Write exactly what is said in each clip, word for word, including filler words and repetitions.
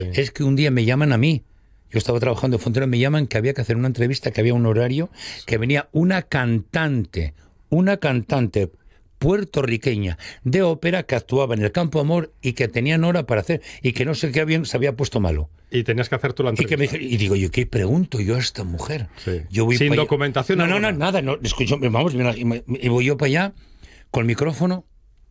Sí. Es que un día me llaman a mí. Yo estaba trabajando en Fontero, me llaman que había que hacer una entrevista, que había un horario, que venía una cantante, una cantante puertorriqueña de ópera que actuaba en el Campo Amor y que tenían hora para hacer, y que no sé qué habían, se había puesto malo. Y tenías que hacer tú la Y, que entrevista. me, y digo, yo, ¿qué pregunto yo a esta mujer? Sí. Yo voy Sin pa allá. documentación No, no, no, alguna. nada. No, escucho, vamos, mira, y, me- y voy yo para allá con el micrófono.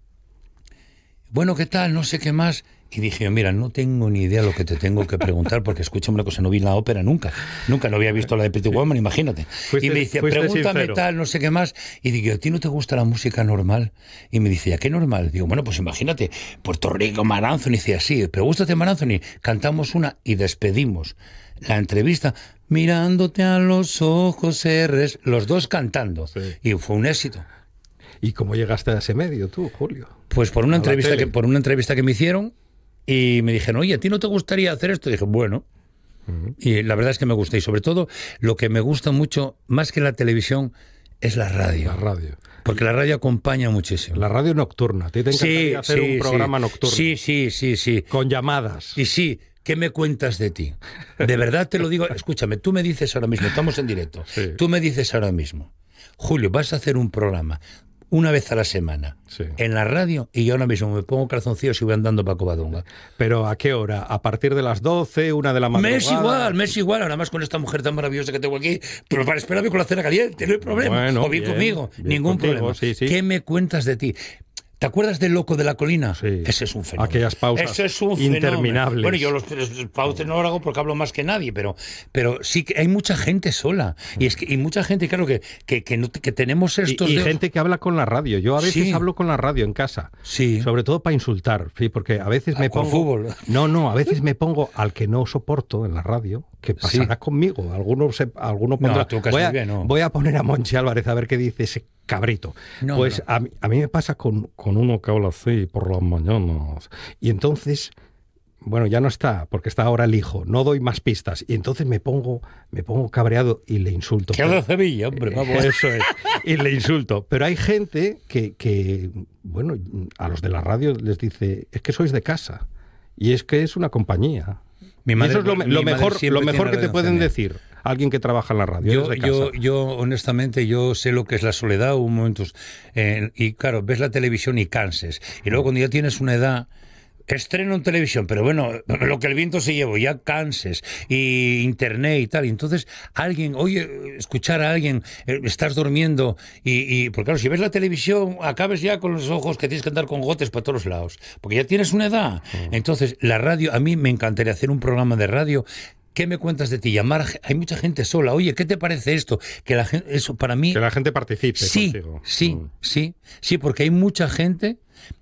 Bueno, ¿qué tal? No sé qué más. Y dije yo, mira, no tengo ni idea lo que te tengo que preguntar, porque escúchame una cosa, no vi la ópera nunca. Nunca, no había visto la de Pretty Woman, imagínate. Fuiste- y me dice, fuiste pregúntame sincero. tal, no sé qué más. Y digo, ¿a ti no te gusta la música normal? Y me dice, ¿a qué normal? Digo, bueno, pues imagínate, Puerto Rico, Mar Anthony. Y dice, así, pero gústate Mar Anthony. Cantamos una y despedimos la entrevista mirándote a los ojos, erres, los dos cantando. Sí. Y fue un éxito. ¿Y cómo llegaste a ese medio tú, Julio? Pues por una A la entrevista tele. que por una entrevista que me hicieron y me dijeron, oye, ¿a ti no te gustaría hacer esto? Y dije, bueno. Uh-huh. Y la verdad es que me gusta. Y sobre todo, lo que me gusta mucho, más que la televisión, es la radio. La radio. Porque la radio acompaña muchísimo. La radio nocturna. ¿A ti te encantaría hacer un programa sí. nocturno? Sí, sí, sí, sí. Con llamadas. Y sí, ¿qué me cuentas de ti? De verdad te lo digo. Escúchame, tú me dices ahora mismo, estamos en directo, Sí. tú me dices ahora mismo, Julio, vas a hacer un programa una vez a la semana Sí. en la radio, y yo ahora mismo me pongo calzoncillos y voy andando para Covadonga. ¿Pero a qué hora? ¿A partir de las doce, una de la madrugada? Me es igual, me es igual, ahora más con esta mujer tan maravillosa que tengo aquí, pero para espérame con la cena caliente, no hay problema. Bueno, o bien, bien, conmigo, bien ningún contigo, problema. sí, sí. ¿Qué me cuentas de ti? ¿Te acuerdas del Loco de la Colina? Sí. Ese es un fenómeno. Aquellas pausas Ese es un fenómeno. interminables. Bueno, yo los, los pausas no lo hago porque hablo más que nadie, pero, pero sí que hay mucha gente sola. Y es que y mucha gente, claro, que, que, que, no- que tenemos Y, estos... y dedos- gente que habla con la radio. Yo a veces Sí. hablo con la radio en casa. Sí. Sobre todo para insultar, sí, porque a veces Ah, me con pongo... fútbol. No, no, a veces me pongo al que no soporto en la radio, que pasará Sí. conmigo. Alguno, se, alguno No, pondrá... tú casi voy, a, bien, no. voy a poner a Monchi Álvarez a ver qué dice ese cabrito. No, pues no. A, mí, a mí me pasa con, con uno que habla así por las mañanas. Y entonces... Bueno, ya no está, porque está ahora el hijo. No doy más pistas. Y entonces me pongo, me pongo cabreado y le insulto. ¿Qué hace Sevilla, hombre? Vamos. Eso es. Y le insulto. Pero hay gente que, que, bueno, a los de la radio les dice, es que sois de casa. Y es que es una compañía. Mi Y madre- eso es lo, me- mi lo madre mejor, siempre lo mejor tiene que la te razón pueden en eso. decir alguien que trabaja en la radio. Yo, eres de yo, casa. yo, honestamente, yo sé lo que es la soledad, hubo momentos. eh, y claro, ves la televisión y canses. Y luego cuando ya tienes una edad, estreno en televisión, pero bueno, lo que el viento se llevó, ya canses, y internet y tal. Y entonces, alguien, oye, escuchar a alguien, eh, estás durmiendo, y, y, porque claro, si ves la televisión, acabes ya con los ojos que tienes que andar con gotes para todos los lados, porque ya tienes una edad. Entonces, la radio, a mí me encantaría hacer un programa de radio. ¿Qué me cuentas de ti? Llamar, a ge- hay mucha gente sola. Oye, ¿qué te parece esto? Que la gente, eso para mí. Que la gente participe Sí, contigo. sí, Mm. sí, sí, porque hay mucha gente.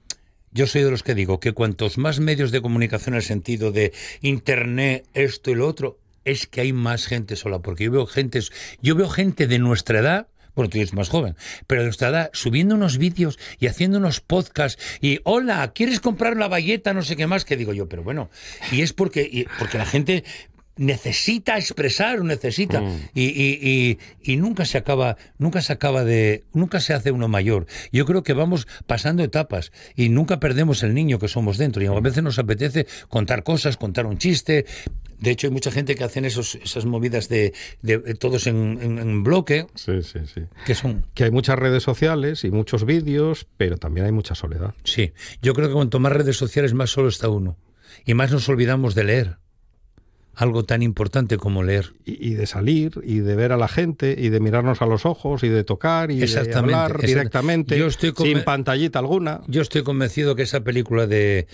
Yo soy de los que digo que cuantos más medios de comunicación en el sentido de internet, esto y lo otro, es que hay más gente sola, porque yo veo gente, yo veo gente de nuestra edad. Bueno, tú eres más joven, pero de nuestra edad, subiendo unos vídeos y haciendo unos podcasts y, hola, ¿quieres comprar una bagueta? No sé qué más, que digo yo, pero bueno, y es porque, y- porque la gente necesita expresar, necesita, Mm. y, y, y, y nunca se acaba, nunca se acaba de, nunca se hace uno mayor. Yo creo que vamos pasando etapas y nunca perdemos el niño que somos dentro, y a veces nos apetece contar cosas, contar un chiste. De hecho, hay mucha gente que hacen esos, esas movidas de, de, de todos en, en, en bloque, Sí, sí, sí. que son... Que hay muchas redes sociales y muchos vídeos, pero también hay mucha soledad. Sí, yo creo que cuanto más redes sociales, más solo está uno. Y más nos olvidamos de leer. Algo tan importante como leer. Y, y de salir, y de ver a la gente, y de mirarnos a los ojos, y de tocar, y de Exactamente, hablar exact- directamente, Yo estoy conven- sin pantallita alguna. Yo estoy convencido que esa película de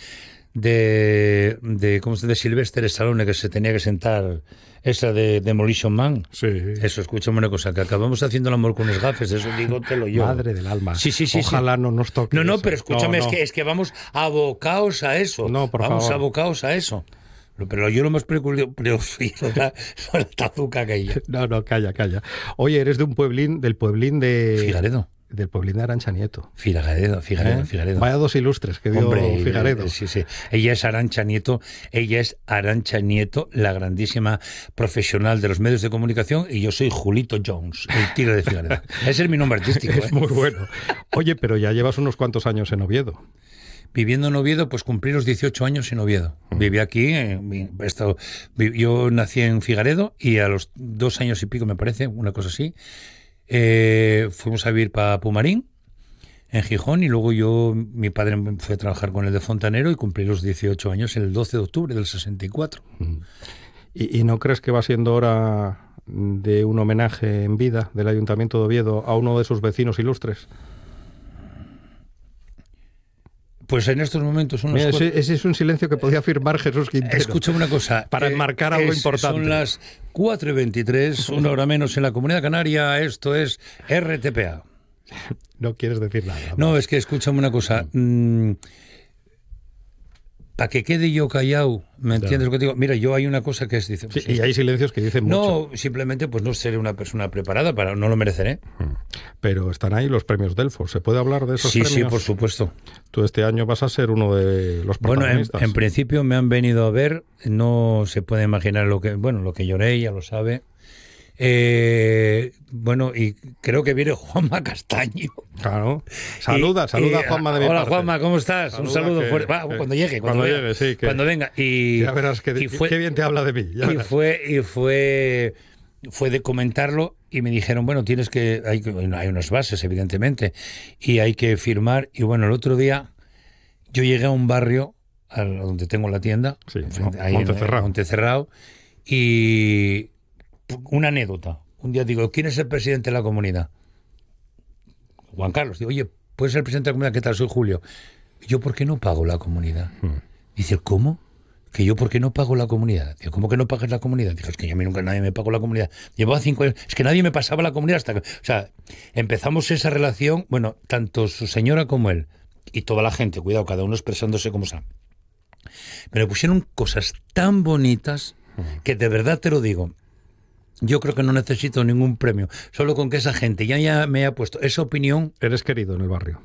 de, de ¿cómo se dice? De Sylvester Stallone, que se tenía que sentar, esa de Demolition Man. Sí. Eso, escúchame una cosa, que acabamos haciendo el amor con los gafes, eso digo, te lo yo. Madre del alma. Sí, sí, sí. Ojalá sí. no nos toque. No, no, eso. pero escúchame, No, Es, no. que, es que vamos abocaos a eso. No, por vamos favor. abocaos a eso. Pero yo lo más preocupido es la, la tazuca aquella. No, no, calla, calla. Oye, eres de un pueblín, del pueblín de... Figaredo. Del pueblín de Arantxa Nieto. Figaredo, Figaredo, ¿Eh? Figaredo. Vaya dos ilustres que dio Hombre, Figaredo. eh, sí, sí. Ella es Arantxa Nieto, ella es Arantxa Nieto, la grandísima profesional de los medios de comunicación, y yo soy Julito Jones, el tigre de Figaredo. Ese es mi nombre artístico. Es ¿eh? muy bueno. Oye, pero ya llevas unos cuantos años en Oviedo. viviendo en Oviedo, pues cumplí los dieciocho años en Oviedo. Uh-huh. Viví aquí, eh, he estado, vi, yo nací en Figaredo y a los dos años y pico, me parece, una cosa así, eh, fuimos a vivir para Pumarín, en Gijón, y luego yo, mi padre fue a trabajar con el de fontanero y cumplí los dieciocho años el doce de octubre del sesenta y cuatro. Uh-huh. ¿Y, ¿Y no crees que va siendo hora de un homenaje en vida del Ayuntamiento de Oviedo a uno de sus vecinos ilustres? Pues en estos momentos... Unos Mira, cuatro... ese, ese es un silencio que podía firmar Jesús Quintero. Escúchame una cosa. Para eh, enmarcar algo es, importante. Son las cuatro y veintitrés, una hora menos en la Comunidad Canaria. Esto es R T P A. No quieres decir nada. No, más. Es que escúchame una cosa. Mm, para que quede yo callado, ¿me entiendes ya. lo que te digo? Mira, yo hay una cosa que es... Dice, pues, sí, y hay silencios que dicen mucho. No, simplemente pues no seré una persona preparada, para no lo mereceré. Pero están ahí los premios Delfos. ¿Se puede hablar de esos sí, premios? Sí, sí, por supuesto. Tú este año vas a ser uno de los protagonistas. Bueno, en, en principio me han venido a ver, no se puede imaginar lo que... Bueno, lo que lloré, ya lo sabe. Eh, bueno, y creo que viene Juanma Castaño. Claro. Saluda, y, saluda y, a Juanma de mi Hola parte. Juanma, ¿cómo estás? Saluda. Un saludo que, fuerte. Va, que, cuando llegue, cuando, cuando llegue, sí, que, cuando venga. Y ya verás que, y fue, qué bien te habla de mí. Y fue, y fue, fue de comentarlo y me dijeron, bueno, tienes que, hay, hay unas bases, evidentemente, y hay que firmar. Y bueno, el otro día yo llegué a un barrio a donde tengo la tienda, sí, frente, no, ahí Montecerrado. en Montecerrado, y una anécdota. Un día digo, ¿quién es el presidente de la comunidad? Juan Carlos. Digo, oye, ¿puedes ser el presidente de la comunidad? ¿Qué tal? Soy Julio. ¿Yo por qué no pago la comunidad? Hmm. Dice, ¿cómo? ¿Que yo por qué no pago la comunidad? Digo, ¿cómo que no pagas la comunidad? Dijo, es que yo a mí nunca nadie me pagó la comunidad. Llevaba cinco años. Es que nadie me pasaba la comunidad hasta que... O sea, empezamos esa relación, bueno, tanto su señora como él, y toda la gente, cuidado, cada uno expresándose como sea. Me pusieron cosas tan bonitas que de verdad te lo digo. Yo creo que no necesito ningún premio, solo con que esa gente ya, ya me haya puesto esa opinión. ¿Eres querido en el barrio?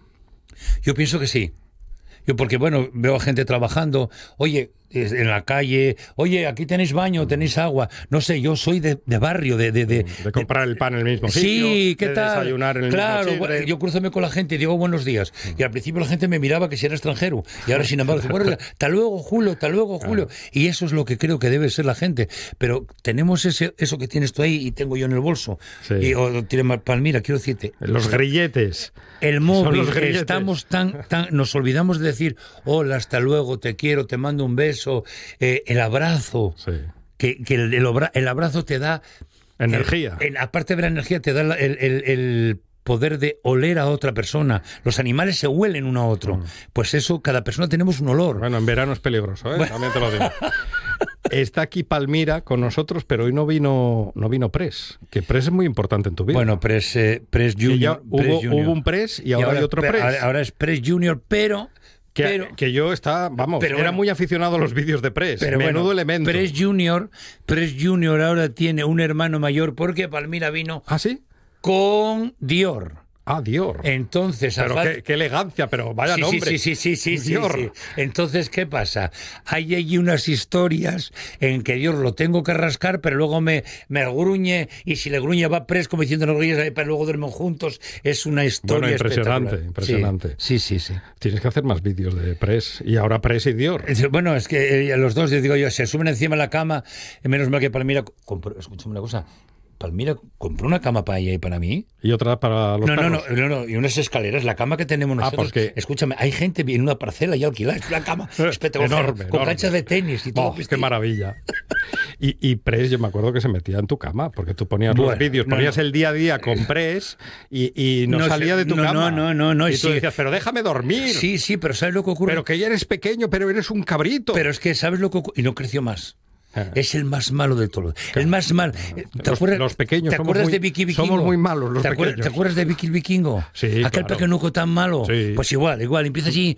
Yo pienso que sí. Yo porque, bueno, veo a gente trabajando, oye, en la calle, oye, aquí tenéis baño, tenéis agua. No sé, yo soy de, de barrio, de... De, de, de comprar el pan en el mismo sí, sitio. Sí, ¿qué de tal? Desayunar en el claro, mismo bueno, yo cruzame con la gente y digo buenos días. Y al principio la gente me miraba que si era extranjero. Y ahora, sin embargo, bueno, hasta luego, Julio, hasta luego, Julio. Claro. Y eso es lo que creo que debe ser la gente. Pero tenemos ese eso que tienes tú ahí y tengo yo en el bolso. Sí. Y, o tiene Palmira, quiero decirte. Los grilletes. El móvil, estamos tan, tan, nos olvidamos de decir, hola, hasta luego, te quiero, te mando un beso, eh, el abrazo, sí. que, que el, el, el abrazo te da... Energía. El, el, aparte de la energía, te da el, el, el poder de oler a otra persona. Los animales se huelen uno a otro. Mm. Pues eso, cada persona tenemos un olor. Bueno, en verano es peligroso, ¿eh? Bueno. También te lo digo. Está aquí Palmira con nosotros, pero hoy no vino no vino Pres, que Pres es muy importante en tu vida. Bueno, Pres, eh, Pres Junior. Hubo, Pres Junior. hubo un Pres y ahora, y ahora hay otro Pres. Ahora, ahora es Pres Junior, pero... Que, pero, que yo está, vamos, pero era bueno, muy aficionado a los vídeos de Pres. Pero menudo bueno, elemento. Pres Junior, Pres Junior ahora tiene un hermano mayor porque Palmira vino... ¿Ah, sí? Con Dior. Ah, Dior. Entonces, pero fal... qué, qué elegancia, pero vaya sí, nombre. Sí, sí, sí, sí, sí, Dior. sí, sí. Entonces, ¿qué pasa? Hay allí unas historias en que Dior lo tengo que rascar, pero luego me, me gruñe, y si le gruñe va Pres, como diciendo, no gruñes, pero luego duermen juntos. Es una historia bueno, impresionante, impresionante. Sí, sí, sí, sí. Tienes que hacer más vídeos de Pres, y ahora Pres y Dior. Bueno, es que eh, los dos, yo digo yo, se suben encima de la cama, menos mal que Palmira... Compro, escúchame una cosa... Palmira compró una cama para ella y para mí. Y otra para los no, perros. No, no, no, no, y unas escaleras, la cama que tenemos nosotros. Ah, porque... Escúchame, hay gente en una parcela y alquilada, es una cama espectacular, enorme, con enorme. canchas de tenis y todo. Oh, ¡qué maravilla! Y, y Pres, yo me acuerdo que se metía en tu cama, porque tú ponías bueno, los vídeos, no, ponías no. el día a día con Pres y, y no, no salía de tu no, cama. No, no, no, no. Y tú sí. decías, pero déjame dormir. Sí, sí, pero ¿sabes lo que ocurre? Pero que ya eres pequeño, pero eres un cabrito. Pero es que ¿sabes lo que ocurre? Y no creció más. Ah. Es el más malo de todos. Claro. El más mal. ¿Te acuerdas, los, los pequeños ¿te acuerdas muy, de Vicky Vikingo? Somos muy malos los ¿Te acuerdas, pequeños. ¿Te acuerdas de Vicky Vikingo? Sí, aquel claro. pequeñuco tan malo. Sí. Pues igual, igual. Empieza así.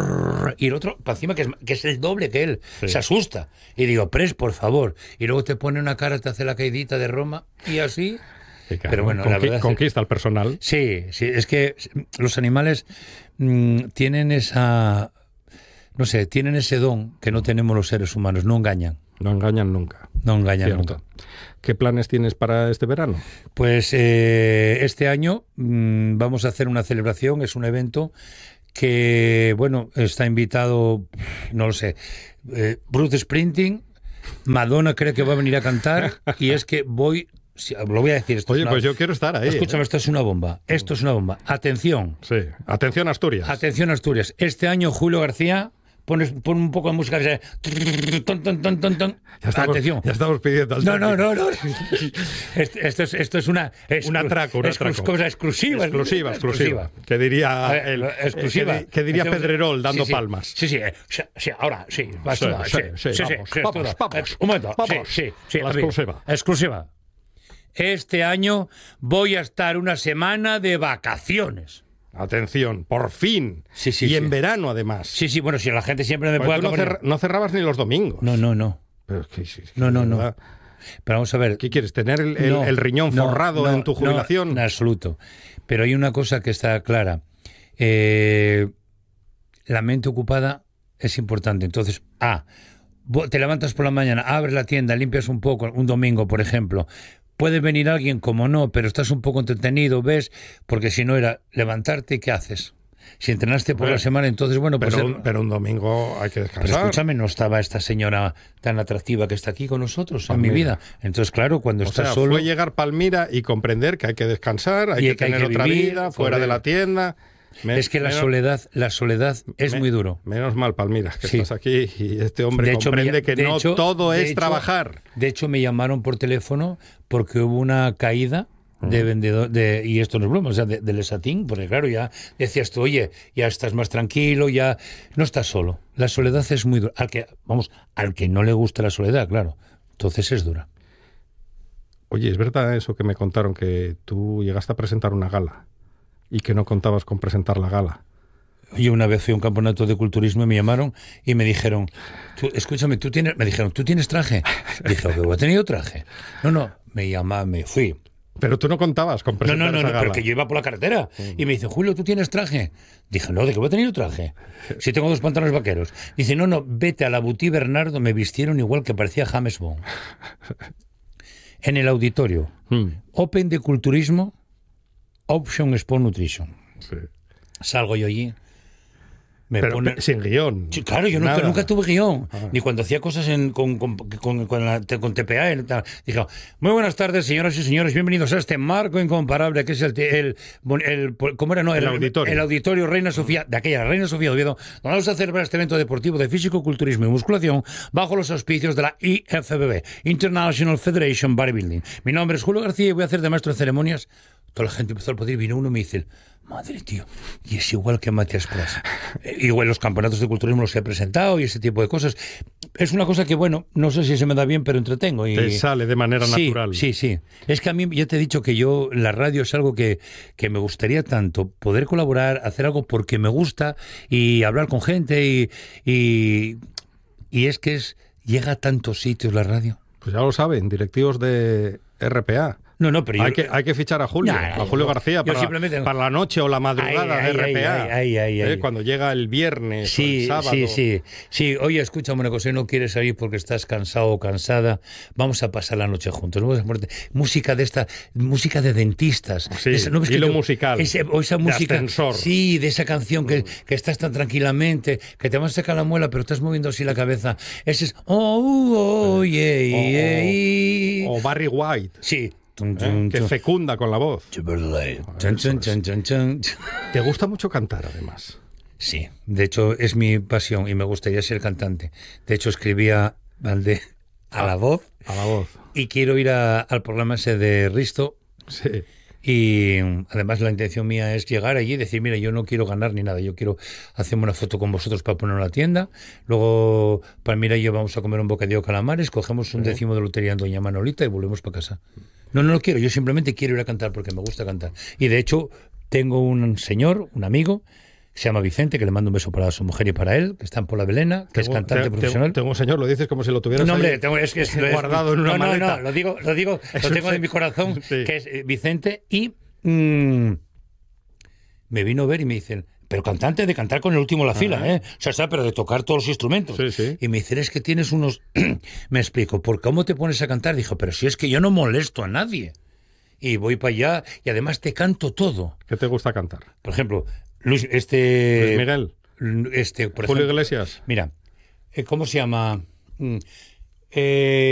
Y el otro, para encima, que es, que es el doble que él. Sí. Se asusta. Y digo, Pres, por favor. Y luego te pone una cara, te hace la caidita de Roma. Y así. Sí, claro. Pero bueno, Conqui la verdad conquista es, al personal. Sí, sí. Es que los animales mmm, tienen esa. No sé, tienen ese don que no tenemos los seres humanos. No engañan. No engañan nunca. No engañan Cierto. nunca. ¿Qué planes tienes para este verano? Pues eh, este año mmm, vamos a hacer una celebración, es un evento que, bueno, está invitado, no lo sé, eh, Bruce Springsteen, Madonna cree que va a venir a cantar, y es que voy... Lo voy a decir. Esto Oye, es una, pues yo quiero estar ahí. Escúchame, ¿eh? esto es una bomba. Esto es una bomba. Atención. Sí. Atención, Asturias. Atención, Asturias. Este año, Julio García, pones, pon un poco de música. Que se... ton, ton, ton, ton, ton. Ya estamos, Atención. Ya estamos pidiendo al No, no, no, no. Esto, esto, es, esto es una... Exclu un atraco, un atraco. Exclu cosa exclusiva. Exclusiva, exclusiva. Que diría, ver, el, exclusiva. Que, que diría Entonces, Pedrerol dando sí, sí, palmas. Sí, sí, sí, sí, ahora sí. Va, Sí, sí, sí, sí, sí, vamos, sí, vamos, sí, vamos. Un momento. Vamos. Sí, sí, sí. La exclusiva. Exclusiva. Este año voy a estar una semana de vacaciones. Atención, por fin. Sí, sí, y sí. en verano, además. Sí, sí, bueno, si la gente siempre me puede tú no, cer no cerrabas ni los domingos. No, no, no. Pero es que, sí, es que no, no, no. verdad. Pero vamos a ver. ¿Qué quieres? ¿Tener el, el, no, el riñón no, forrado no, en tu jubilación? No, en absoluto. Pero hay una cosa que está clara. Eh, la mente ocupada es importante. Entonces, ah, te levantas por la mañana, abres la tienda, limpias un poco, un domingo, por ejemplo. Puede venir alguien, como no, pero estás un poco entretenido, ves, porque si no era levantarte, ¿qué haces? Si entrenaste por pero, la semana, entonces, bueno, pues... Pero, el... pero un domingo hay que descansar. Pero escúchame, no estaba esta señora tan atractiva que está aquí con nosotros Palmira. en mi vida. Entonces, claro, cuando o estás sea, solo... fue llegar Palmira y comprender que hay que descansar, hay y que, que tener hay que otra vivir, vida, fuera correr. de la tienda... Me, es que la menos, soledad, la soledad es me, muy duro. Menos mal, Palmira, que sí. estás aquí y este hombre de hecho, comprende me, que no hecho, todo es hecho, trabajar. De hecho, me llamaron por teléfono porque hubo una caída de vendedor, de, y esto no es broma, o sea, de, del Esatín, porque claro, ya decías tú, oye, ya estás más tranquilo, ya no estás solo. La soledad es muy dura. Al que, vamos, al que no le gusta la soledad, claro, entonces es dura. Oye, ¿es verdad eso que me contaron, que tú llegaste a presentar una gala y que no contabas con presentar la gala? Yo una vez fui a un campeonato de culturismo y me llamaron y me dijeron, tú, escúchame, tú tienes, me dijeron, ¿tú tienes traje? Dije, ¿que he tenido traje? No, no, me llamaron, me fui. Pero tú no contabas con presentar No, no, no, esa no, gala. pero que yo iba por la carretera Sí. y me dice, Julio, ¿tú tienes traje? Dije, no, ¿de qué voy a tener traje? Si tengo dos pantalones vaqueros. Dice, no, no, vete a la Boutique Bernardo, me vistieron igual que parecía James Bond. En el auditorio, Hmm. Open de culturismo, Option Sport Nutrition. Sí. Salgo yo allí. Me Pero ponen... sin guión. Sí, claro, yo nunca, Nada. nunca tuve guión, Ah. ni cuando hacía cosas en, con, con, con, con, la, con T P A. y tal. Dije, muy buenas tardes, señoras y señores, bienvenidos a este marco incomparable que es el, el, el, el ¿cómo era? No, el, El auditorio. el auditorio Reina Sofía, de aquella Reina Sofía de Oviedo, donde vamos a celebrar este evento deportivo de físico-culturismo y musculación bajo los auspicios de la I F B B, International Federation Bodybuilding. Mi nombre es Julio García y voy a hacer de maestro de ceremonias. Toda la gente empezó a poder, vino uno y me dice, madre tío, y es igual que Matías Prats. Eh, igual los campeonatos de culturismo los he presentado y ese tipo de cosas. Es una cosa que, bueno, no sé si se me da bien, pero entretengo. Y... Te sale de manera sí, natural. Sí, sí. Es que a mí, ya te he dicho que yo, la radio es algo que, que me gustaría tanto, poder colaborar, hacer algo porque me gusta y hablar con gente y, y, y es que es, llega a tantos sitios la radio. Pues ya lo saben, directivos de R P A. No, no, pero hay, yo... que, hay que fichar a Julio, Nah, a Julio yo, García yo para, simplemente... para la noche o la madrugada ay, de ay, R P A. Ay, ay, ay, ¿eh? ay. Cuando llega el viernes sí, o el sábado. Sí, sí, sí. Oye, escúchame una cosa, no quieres salir porque estás cansado o cansada. Vamos a pasar la noche juntos. Vamos a ponerte música de esta, música de dentistas. Sí, esa, ¿no ves hilo que yo, musical. Ese, o esa de música. ascensor. Sí, de esa canción que, que estás tan tranquilamente, que te vas a sacar la muela, pero estás moviendo así la cabeza. Ese es. Oh, oh, yeah, yeah. O, o Barry White. Sí. ¿Eh? Que fecunda con la voz. Chun, chun, chun, chun, chun. Te gusta mucho cantar, además. Sí, de hecho es mi pasión y me gustaría ser cantante. De hecho escribía Valde a la voz. A la voz. Y quiero ir a, al programa ese de Risto. Sí. Y además la intención mía es llegar allí y decir, mira, yo no quiero ganar ni nada, yo quiero hacerme una foto con vosotros para poner en la tienda. Luego, Palmira y yo vamos a comer un bocadillo de calamares, cogemos un Sí. décimo de lotería en Doña Manolita y volvemos para casa. No, no lo quiero, yo simplemente quiero ir a cantar porque me gusta cantar. Y de hecho, tengo un señor, un amigo, que se llama Vicente, que le mando un beso para su mujer y para él, que está en Pola Belena, que Tengo- es cantante te- profesional. Tengo un señor, lo dices como si lo tuvieras No, hombre, ahí tengo, es que es, guardado en una no, no, maleta. no, lo digo, lo digo, Es lo un tengo se- en mi corazón, Sí. que es eh, Vicente, y mm, me vino a ver y me dicen, pero cantante de cantar con el último en la fila, ¿eh? O sea, está, pero de tocar todos los instrumentos. Sí, sí. Y me dicen, es que tienes unos... me explico, ¿por cómo te pones a cantar? Dijo, pero si es que yo no molesto a nadie. Y voy para allá y además te canto todo. ¿Qué te gusta cantar? Por ejemplo, Luis, este... Luis Miguel. Este, por Julio ejemplo, Iglesias. Mira, eh, ¿cómo se llama? Mm, Eh,